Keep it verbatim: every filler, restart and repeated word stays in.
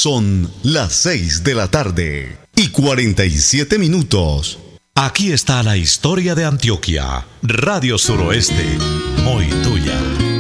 Son las seis de la tarde y cuarenta y siete minutos. Aquí está la historia de Antioquia. Radio Suroeste, muy tuya.